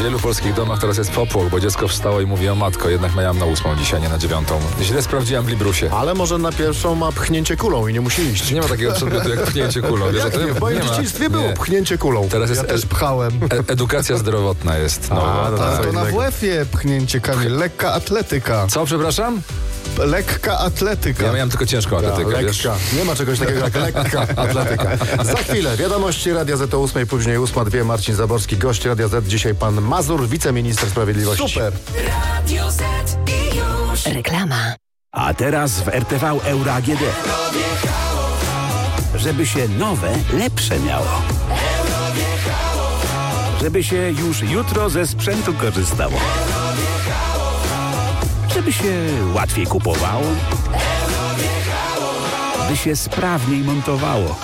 W wielu polskich domach teraz jest popłoch, bo dziecko wstało i mówi: o matko, jednak miałam na 8 dzisiaj, nie na 9. Źle sprawdziłam w Librusie. Ale może na pierwszą ma pchnięcie kulą i nie musi iść. Nie ma takiego przedmiotu jak pchnięcie kulą. Wiesz, Jak nie? W moim dzieciństwie było pchnięcie kulą. Teraz jest też pchałem. Edukacja zdrowotna jest nowa. To na WF-ie pchnięcie, Kamil. Lekka atletyka. Co, przepraszam? Lekka atletyka. Ja miałem tylko ciężką atletykę, wiesz? Nie ma czegoś takiego jak lekka atletyka. Za chwilę wiadomości Radia Z o 8, później 8:02. Marcin Zaborski, gość Radia Z. Dzisiaj pan Mazur, wiceminister sprawiedliwości. Super. Radio Z i już. Reklama. A teraz w RTV Euro AGD. Żeby się nowe, lepsze miało. Żeby się już jutro ze sprzętu korzystało. Żeby się łatwiej kupowało. By się sprawniej montowało.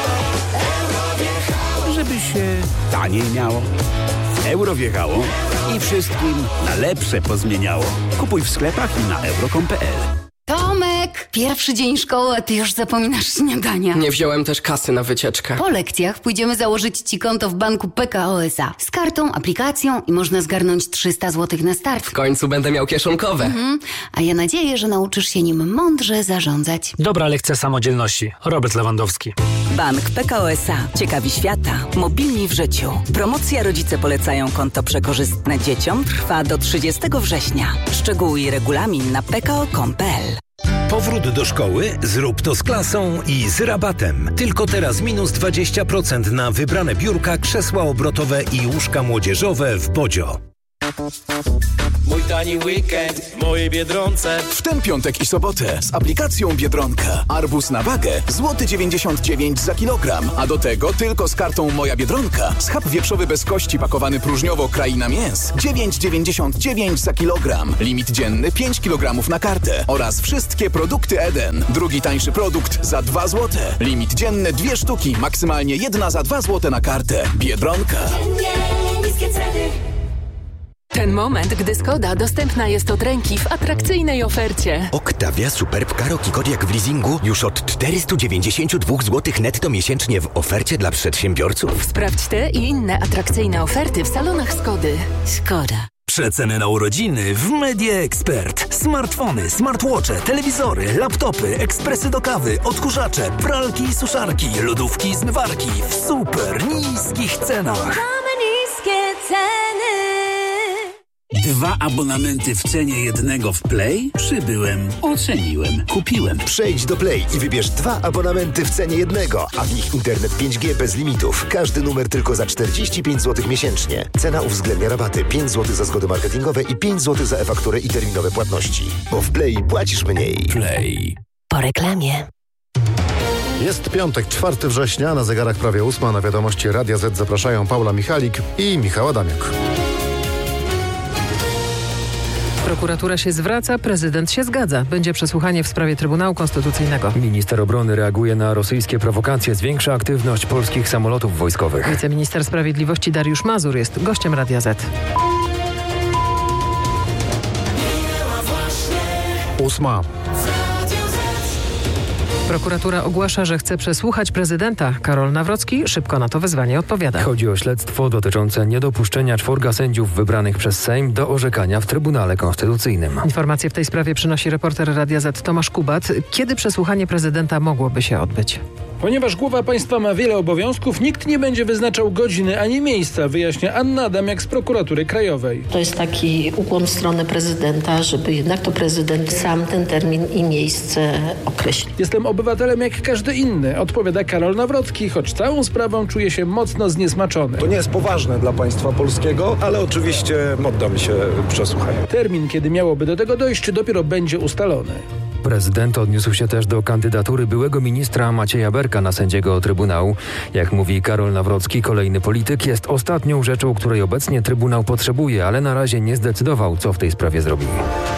Żeby się taniej miało. Euro wjechało i wszystkim na lepsze pozmieniało. Kupuj w sklepach i na euro.com.pl. Tomek, pierwszy dzień szkoły, a ty już zapominasz śniadania. Nie wziąłem też kasy na wycieczkę. Po lekcjach pójdziemy założyć ci konto w banku PKO SA. Z kartą, aplikacją i można zgarnąć 300 zł na start. W końcu będę miał kieszonkowe. A ja nadzieję, że nauczysz się nim mądrze zarządzać. Dobra lekcja samodzielności. Robert Lewandowski. Bank PKO SA. Ciekawi świata. Mobilni w życiu. Promocja Rodzice polecają konto przekorzystne dzieciom trwa do 30 września. Szczegóły i regulamin na pko.com.pl. Powrót do szkoły? Zrób to z klasą i z rabatem. Tylko teraz minus 20% na wybrane biurka, krzesła obrotowe i łóżka młodzieżowe w Bodzio. Mój tani weekend w mojej Biedronce. W ten piątek i sobotę z aplikacją Biedronka. Arbuz na wagę złoty 99 za kilogram. A do tego tylko z kartą Moja Biedronka. Schab wieprzowy bez kości pakowany próżniowo Kraina Mięs 9,99 za kilogram. Limit dzienny 5 kg na kartę. Oraz wszystkie produkty Eden. Drugi tańszy produkt za 2 zł. Limit dzienny 2 sztuki. Maksymalnie 1 za 2 zł na kartę. Biedronka. Niskie ceny. Ten moment, gdy Skoda dostępna jest od ręki w atrakcyjnej ofercie. Octavia Superb Karoq i Kodiaq w leasingu już od 492 zł netto miesięcznie w ofercie dla przedsiębiorców. Sprawdź te i inne atrakcyjne oferty w salonach Skody. Skoda. Przeceny na urodziny w Media Expert. Smartfony, smartwatche, telewizory, laptopy, ekspresy do kawy, odkurzacze, pralki i suszarki, lodówki i zmywarki w super niskich cenach. Mamy niskie ceny. 2 abonamenty w cenie jednego w Play? Przybyłem, oceniłem, kupiłem. Przejdź do Play i wybierz 2 abonamenty w cenie jednego, a w nich internet 5G bez limitów. Każdy numer tylko za 45 zł miesięcznie. Cena uwzględnia rabaty 5 zł za zgody marketingowe i 5 zł za e-fakturę i terminowe płatności. Bo w Play płacisz mniej. Play. Po reklamie. Jest piątek, 4 września, na zegarach prawie 8. Na wiadomości Radia Z zapraszają Paula Michalik i Michał Adamiuk. Prokuratura się zwraca, prezydent się zgadza. Będzie przesłuchanie w sprawie Trybunału Konstytucyjnego. Minister obrony reaguje na rosyjskie prowokacje, zwiększa aktywność polskich samolotów wojskowych. Wiceminister sprawiedliwości Dariusz Mazur jest gościem Radia Z. 8. Prokuratura ogłasza, że chce przesłuchać prezydenta. Karol Nawrocki szybko na to wezwanie odpowiada. Chodzi o śledztwo dotyczące niedopuszczenia 4 sędziów wybranych przez Sejm do orzekania w Trybunale Konstytucyjnym. Informacje w tej sprawie przynosi reporter Radia Z Tomasz Kubat. Kiedy przesłuchanie prezydenta mogłoby się odbyć? Ponieważ głowa państwa ma wiele obowiązków, nikt nie będzie wyznaczał godziny ani miejsca, wyjaśnia Anna Adamiak z Prokuratury Krajowej. To jest taki ukłon w stronę prezydenta, żeby jednak to prezydent sam ten termin i miejsce określił. Jestem obywatelem jak każdy inny, odpowiada Karol Nawrocki, choć całą sprawą czuje się mocno zniesmaczony. To nie jest poważne dla państwa polskiego, ale oczywiście oddam się przesłuchaniu. Termin, kiedy miałoby do tego dojść, dopiero będzie ustalony. Prezydent odniósł się też do kandydatury byłego ministra Macieja Berka na sędziego Trybunału. Jak mówi Karol Nawrocki, kolejny polityk jest ostatnią rzeczą, której obecnie Trybunał potrzebuje, ale na razie nie zdecydował, co w tej sprawie zrobi.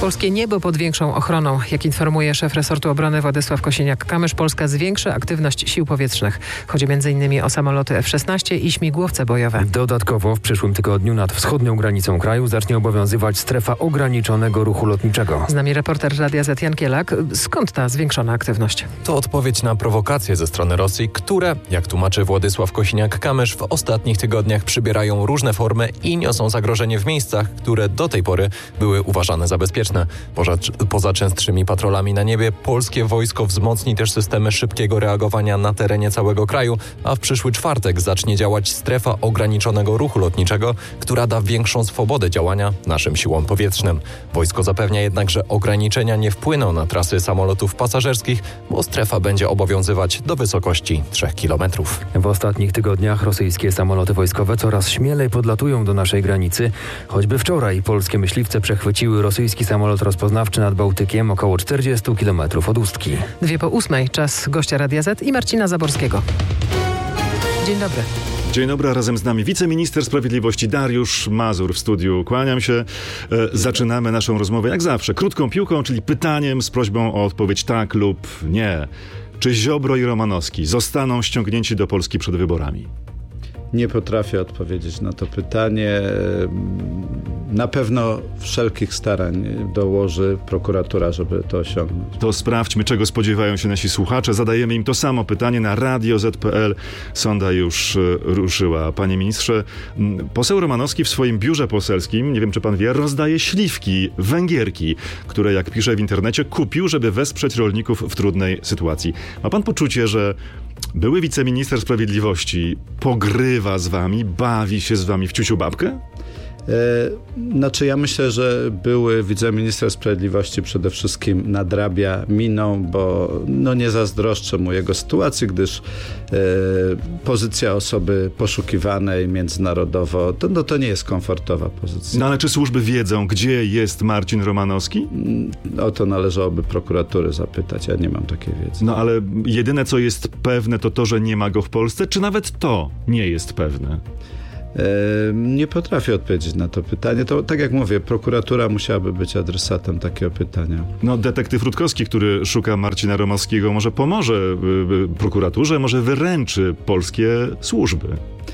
Polskie niebo pod większą ochroną. Jak informuje szef resortu obrony Władysław Kosiniak-Kamysz, Polska zwiększy aktywność sił powietrznych. Chodzi m.in. o samoloty F-16 i śmigłowce bojowe. Dodatkowo w przyszłym tygodniu nad wschodnią granicą kraju zacznie obowiązywać strefa ograniczonego ruchu lotniczego. Z nami reporter Radia Z Jan Kielak. Skąd ta zwiększona aktywność? To odpowiedź na prowokacje ze strony Rosji, które, jak tłumaczy Władysław Kosiniak-Kamysz, w ostatnich tygodniach przybierają różne formy i niosą zagrożenie w miejscach, które do tej pory były uważane za bezpieczne. Poza częstszymi patrolami na niebie, polskie wojsko wzmocni też systemy szybkiego reagowania na terenie całego kraju, a w przyszły czwartek zacznie działać strefa ograniczonego ruchu lotniczego, która da większą swobodę działania naszym siłom powietrznym. Wojsko zapewnia jednak, że ograniczenia nie wpłyną na trasy samolotów pasażerskich, bo strefa będzie obowiązywać do wysokości 3 km. W ostatnich tygodniach rosyjskie samoloty wojskowe coraz śmielej podlatują do naszej granicy. Choćby wczoraj polskie myśliwce przechwyciły rosyjski samolot rozpoznawczy nad Bałtykiem około 40 km od Ustki. 7:02, czas gościa Radia Z i Marcina Zaborskiego. Dzień dobry. Dzień dobry, a razem z nami wiceminister sprawiedliwości Dariusz Mazur w studiu. Kłaniam się. Zaczynamy naszą rozmowę jak zawsze krótką piłką, czyli pytaniem z prośbą o odpowiedź tak lub nie. Czy Ziobro i Romanowski zostaną ściągnięci do Polski przed wyborami? Nie potrafię odpowiedzieć na to pytanie. Na pewno wszelkich starań dołoży prokuratura, żeby to osiągnąć. To sprawdźmy, czego spodziewają się nasi słuchacze. Zadajemy im to samo pytanie na radio.z.pl. Sonda już ruszyła. Panie ministrze, poseł Romanowski w swoim biurze poselskim, nie wiem czy pan wie, rozdaje śliwki, węgierki, które jak pisze w internecie kupił, żeby wesprzeć rolników w trudnej sytuacji. Ma pan poczucie, że były wiceminister sprawiedliwości pogrywa z wami, bawi się z wami w ciuciu babkę? Znaczy ja myślę, że były wiceminister sprawiedliwości przede wszystkim nadrabia miną, bo nie zazdroszczę mu jego sytuacji, gdyż pozycja osoby poszukiwanej międzynarodowo to nie jest komfortowa pozycja. No ale czy służby wiedzą, gdzie jest Marcin Romanowski? O to należałoby prokuratury zapytać, ja nie mam takiej wiedzy. No ale jedyne co jest pewne to, że nie ma go w Polsce, czy nawet to nie jest pewne? Nie potrafię odpowiedzieć na to pytanie. To tak jak mówię, prokuratura musiałaby być adresatem takiego pytania. No detektyw Rutkowski, który szuka Marcina Romanowskiego, może pomoże prokuraturze, może wyręczy polskie służby.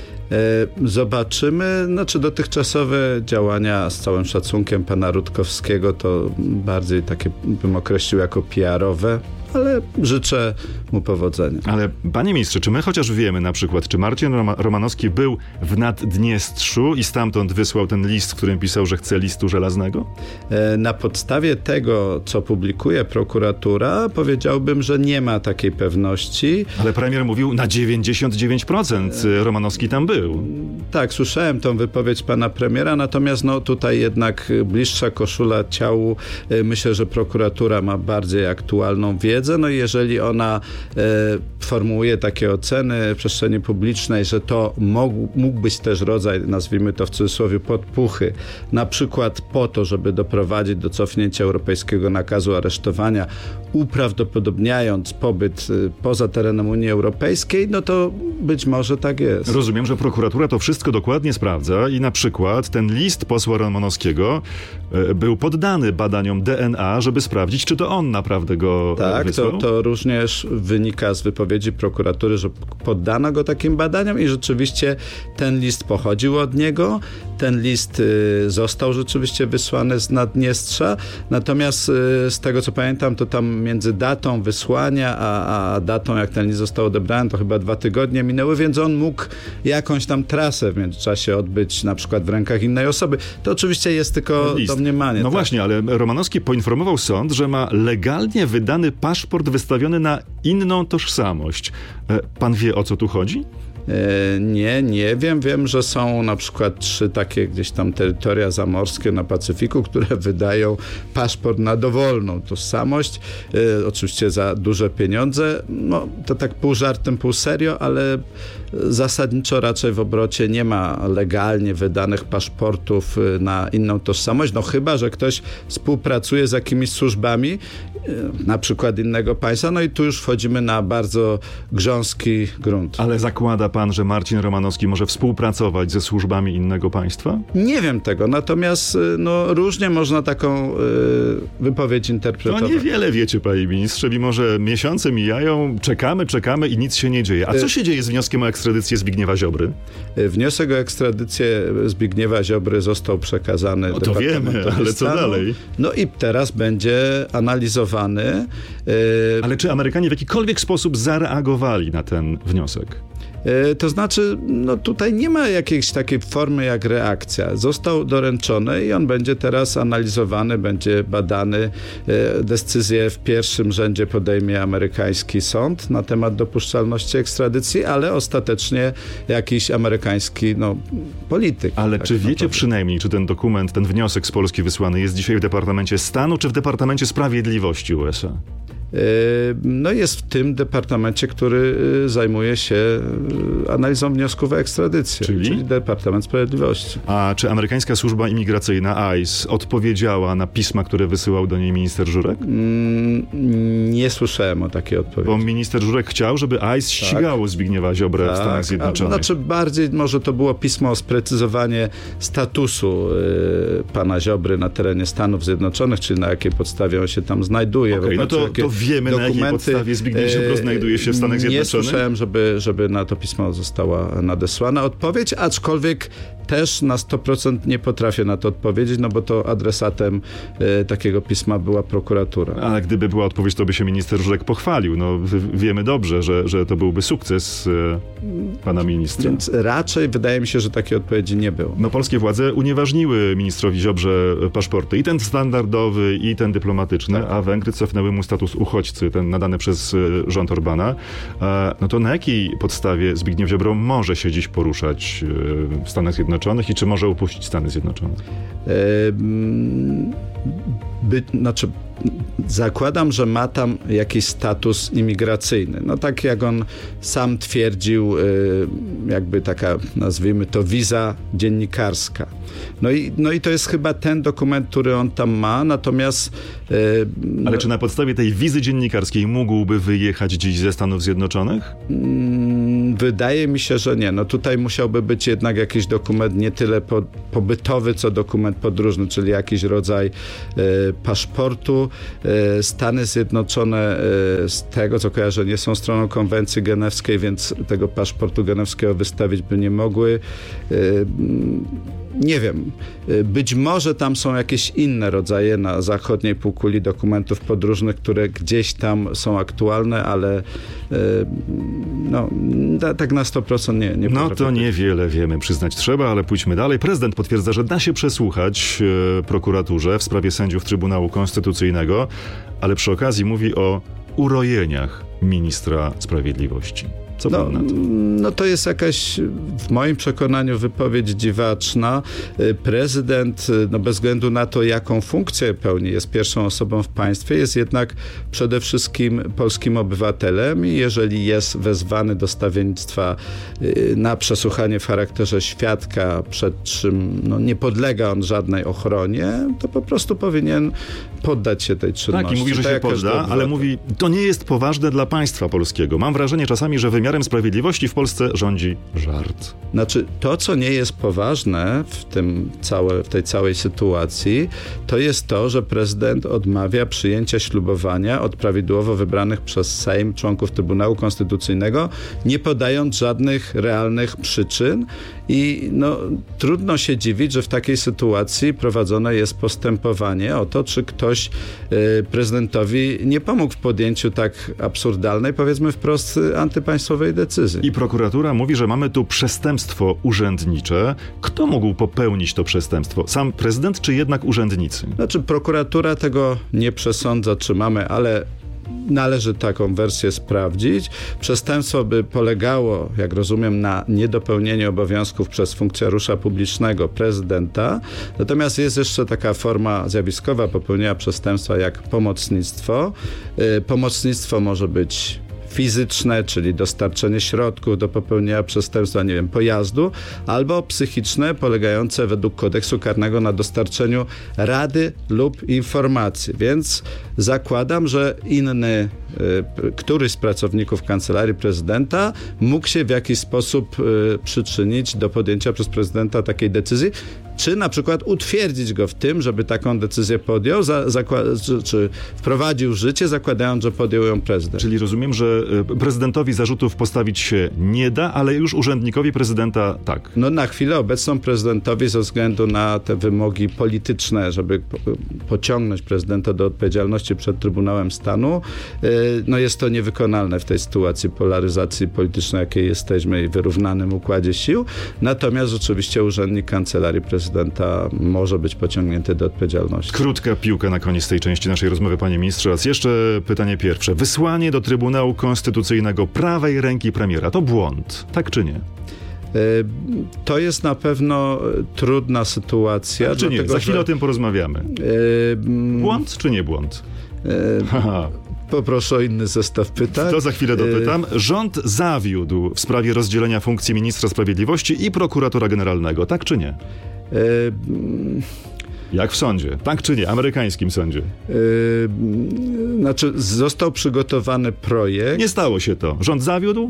Zobaczymy. Znaczy dotychczasowe działania, z całym szacunkiem pana Rutkowskiego, to bardziej takie bym określił jako PR-owe, ale życzę mu powodzenia. Ale panie ministrze, czy my chociaż wiemy na przykład, czy Marcin Romanowski był w Naddniestrzu i stamtąd wysłał ten list, w którym pisał, że chce listu żelaznego? Na podstawie tego, co publikuje prokuratura, powiedziałbym, że nie ma takiej pewności. Ale premier mówił, na 99% Romanowski tam był. Tak, słyszałem tą wypowiedź pana premiera, natomiast tutaj jednak bliższa koszula ciału. Myślę, że prokuratura ma bardziej aktualną wiedzę. No i jeżeli ona formułuje takie oceny w przestrzeni publicznej, że to mógł być też rodzaj, nazwijmy to w cudzysłowie, podpuchy, na przykład po to, żeby doprowadzić do cofnięcia europejskiego nakazu aresztowania, uprawdopodobniając pobyt poza terenem Unii Europejskiej, no to być może tak jest. Rozumiem, że prokuratura to wszystko dokładnie sprawdza i na przykład ten list posła Romanowskiego był poddany badaniom DNA, żeby sprawdzić, czy to on naprawdę go wysłał. Tak, to również wynika z wypowiedzi prokuratury, że poddano go takim badaniom i rzeczywiście ten list pochodził od niego. Ten list został rzeczywiście wysłany z Naddniestrza, natomiast z tego co pamiętam, to tam między datą wysłania a datą, jak ten list został odebrany, to chyba 2 tygodnie minęły, więc on mógł jakąś tam trasę w międzyczasie odbyć, na przykład w rękach innej osoby. To oczywiście jest tylko domniemanie. No właśnie, ale Romanowski poinformował sąd, że ma legalnie wydany paszport wystawiony na inną tożsamość. Pan wie, o co tu chodzi? Nie wiem. Wiem, że są na przykład 3 takie gdzieś tam terytoria zamorskie na Pacyfiku, które wydają paszport na dowolną tożsamość. Oczywiście za duże pieniądze. No, to tak pół żartem, pół serio, ale zasadniczo raczej w obrocie nie ma legalnie wydanych paszportów na inną tożsamość. No chyba, że ktoś współpracuje z jakimiś służbami na przykład innego państwa, no i tu już wchodzimy na bardzo grząski grunt. Ale zakłada pan, że Marcin Romanowski może współpracować ze służbami innego państwa? Nie wiem tego, natomiast no, różnie można taką wypowiedź interpretować. No niewiele wiecie, panie ministrze, mimo że miesiące mijają, czekamy i nic się nie dzieje. A co się dzieje z wnioskiem o ekstradycję Zbigniewa Ziobry? Wniosek o ekstradycję Zbigniewa Ziobry został przekazany to wiemy, ale co dalej? No i teraz będzie analizowany. Ale czy Amerykanie w jakikolwiek sposób zareagowali na ten wniosek? To znaczy, no tutaj nie ma jakiejś takiej formy jak reakcja. Został doręczony i on będzie teraz analizowany, będzie badany. Decyzję w pierwszym rzędzie podejmie amerykański sąd na temat dopuszczalności ekstradycji, ale ostatecznie jakiś amerykański polityk. Ale tak czy wiecie przynajmniej, czy ten dokument, ten wniosek z Polski wysłany jest dzisiaj w Departamencie Stanu, czy w Departamencie Sprawiedliwości USA? No jest w tym departamencie, który zajmuje się analizą wniosków o ekstradycję, czyli Departament Sprawiedliwości. A czy amerykańska służba imigracyjna ICE odpowiedziała na pisma, które wysyłał do niej minister Żurek? Nie słyszałem o takiej odpowiedzi. Bo minister Żurek chciał, żeby ICE ścigało Zbigniewa Ziobrę w Stanach Zjednoczonych. Znaczy bardziej może to było pismo o sprecyzowanie statusu pana Ziobry na terenie Stanów Zjednoczonych, czyli na jakiej podstawie on się tam znajduje. Okay, no to wiemy, na jakiej podstawie Zbigniew Ziobro znajduje się w Stanach Zjednoczonych? Nie słyszałem, żeby na to pismo została nadesłana odpowiedź, aczkolwiek też na 100% nie potrafię na to odpowiedzieć, no bo to adresatem takiego pisma była prokuratura. Ale gdyby była odpowiedź, to by się minister Żurek pochwalił. No, wiemy dobrze, że to byłby sukces pana ministra. Więc raczej wydaje mi się, że takiej odpowiedzi nie było. No polskie władze unieważniły ministrowi Ziobrze paszporty. I ten standardowy, i ten dyplomatyczny, a Węgry cofnęły mu status uchodźcy, ten nadany przez rząd Orbana. No to na jakiej podstawie Zbigniew Ziobro może się dziś poruszać w Stanach Zjednoczonych i czy może opuścić Stany Zjednoczone? Zakładam, że ma tam jakiś status imigracyjny. No tak jak on sam twierdził, jakby taka, nazwijmy to, wiza dziennikarska. No i to jest chyba ten dokument, który on tam ma, natomiast... Ale czy na podstawie tej wizy dziennikarskiej mógłby wyjechać dziś ze Stanów Zjednoczonych? Wydaje mi się, że nie. No tutaj musiałby być jednak jakiś dokument nie tyle pobytowy, co dokument podróżny, czyli jakiś rodzaj paszportu. Stany Zjednoczone, z tego co kojarzę, nie są stroną konwencji genewskiej, więc tego paszportu genewskiego wystawić by nie mogły. Nie wiem. Być może tam są jakieś inne rodzaje na zachodniej półkuli dokumentów podróżnych, które gdzieś tam są aktualne, ale tak na 100% nie No to niewiele wiemy, przyznać trzeba, ale pójdźmy dalej. Prezydent potwierdza, że da się przesłuchać prokuraturze w sprawie sędziów Trybunału Konstytucyjnego, ale przy okazji mówi o urojeniach ministra sprawiedliwości. Co pan na to? No to jest jakaś, w moim przekonaniu, wypowiedź dziwaczna. Prezydent, bez względu na to, jaką funkcję pełni, jest pierwszą osobą w państwie, jest jednak przede wszystkim polskim obywatelem i jeżeli jest wezwany do stawiennictwa na przesłuchanie w charakterze świadka, przed czym nie podlega on żadnej ochronie, to po prostu powinien poddać się tej czynności. Tak, i mówi, że się podda, ale mówi, to nie jest poważne dla państwa polskiego. Mam wrażenie czasami, że wymiarem sprawiedliwości w Polsce rządzi żart. Znaczy, to, co nie jest poważne w tej całej sytuacji, to jest to, że prezydent odmawia przyjęcia ślubowania od prawidłowo wybranych przez Sejm członków Trybunału Konstytucyjnego, nie podając żadnych realnych przyczyn i trudno się dziwić, że w takiej sytuacji prowadzone jest postępowanie o to, czy ktoś prezydentowi nie pomógł w podjęciu tak absurdalnej, powiedzmy wprost, antypaństwowej decyzji. I prokuratura mówi, że mamy tu przestępstwo urzędnicze. Kto mógł popełnić to przestępstwo? Sam prezydent, czy jednak urzędnicy? Znaczy, prokuratura tego nie przesądza, czy mamy, ale należy taką wersję sprawdzić. Przestępstwo by polegało, jak rozumiem, na niedopełnieniu obowiązków przez funkcjonariusza publicznego, prezydenta. Natomiast jest jeszcze taka forma zjawiskowa popełnienia przestępstwa jak pomocnictwo. Pomocnictwo może być fizyczne, czyli dostarczenie środków do popełnienia przestępstwa, nie wiem, pojazdu, albo psychiczne, polegające według kodeksu karnego na dostarczeniu rady lub informacji. Więc zakładam, że któryś z pracowników Kancelarii Prezydenta mógł się w jakiś sposób przyczynić do podjęcia przez prezydenta takiej decyzji, czy na przykład utwierdzić go w tym, żeby taką decyzję podjął, czy wprowadził w życie, zakładając, że podjął ją prezydent. Czyli rozumiem, że prezydentowi zarzutów postawić się nie da, ale już urzędnikowi prezydenta tak. No na chwilę obecną prezydentowi ze względu na te wymogi polityczne, żeby pociągnąć prezydenta do odpowiedzialności przed Trybunałem Stanu, no jest to niewykonalne w tej sytuacji polaryzacji politycznej, jakiej jesteśmy i wyrównanym układzie sił. Natomiast rzeczywiście urzędnik Kancelarii Prezydenta może być pociągnięty do odpowiedzialności. Krótka piłka na koniec tej części naszej rozmowy, panie ministrze. Raz jeszcze pytanie pierwsze. Wysłanie do Trybunału Konstytucyjnego prawej ręki premiera to błąd, tak czy nie? To jest na pewno trudna sytuacja. Tak czy nie? Za chwilę o tym porozmawiamy. Błąd czy nie błąd? Poproszę o inny zestaw pytań. To za chwilę dopytam. Rząd zawiódł w sprawie rozdzielenia funkcji ministra sprawiedliwości i prokuratora generalnego, tak czy nie? Jak w sądzie, tak czy nie? Amerykańskim sądzie. Znaczy, został przygotowany projekt. Nie stało się to. Rząd zawiódł?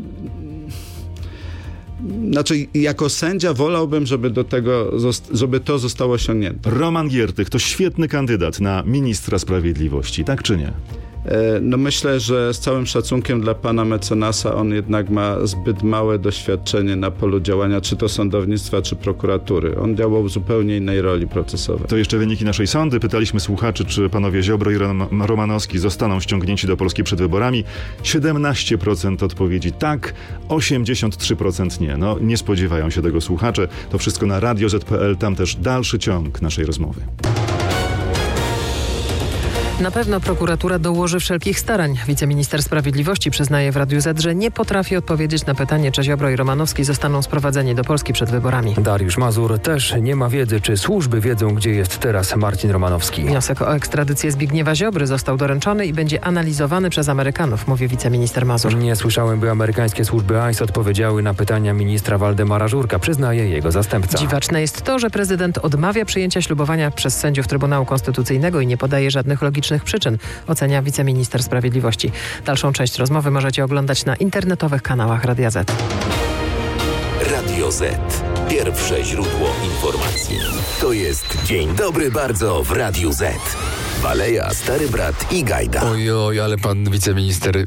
Znaczy, jako sędzia wolałbym, żeby to zostało osiągnięte. Roman Giertych to świetny kandydat na ministra sprawiedliwości, tak czy nie? No myślę, że z całym szacunkiem dla pana mecenasa on jednak ma zbyt małe doświadczenie na polu działania, czy to sądownictwa, czy prokuratury. On działał w zupełnie innej roli procesowej. To jeszcze wyniki naszej sądy. Pytaliśmy słuchaczy, czy panowie Ziobro i Romanowski zostaną ściągnięci do Polski przed wyborami. 17% odpowiedzi tak, 83% nie. No, nie spodziewają się tego słuchacze. To wszystko na Radio Z.pl, tam też dalszy ciąg naszej rozmowy. Na pewno prokuratura dołoży wszelkich starań. Wiceminister Sprawiedliwości przyznaje w Radiu Z, że nie potrafi odpowiedzieć na pytanie, czy Ziobro i Romanowski zostaną sprowadzeni do Polski przed wyborami. Dariusz Mazur też nie ma wiedzy, czy służby wiedzą, gdzie jest teraz Marcin Romanowski. Wniosek o ekstradycję Zbigniewa Ziobry został doręczony i będzie analizowany przez Amerykanów, mówi wiceminister Mazur. Nie słyszałem, by amerykańskie służby ICE odpowiedziały na pytania ministra Waldemara Żurka, przyznaje jego zastępca. Dziwaczne jest to, że prezydent odmawia przyjęcia ślubowania przez sędziów Trybunału Konstytucyjnego i nie podaje żadnych logicznych przyczyn, ocenia wiceminister Sprawiedliwości. Dalszą część rozmowy możecie oglądać na internetowych kanałach Radia Z. Radio Z. Pierwsze źródło informacji. To jest Dzień dobry bardzo w Radiu Z. Baleja, Stary Brat i Gajda. Ojoj, ale pan wiceminister